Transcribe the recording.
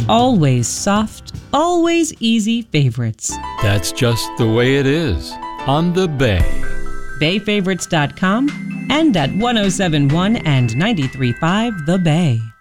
Always soft, always easy favorites. That's just the way it is on the Bay. BayFavorites.com and at 107.1 and 93.5 The Bay.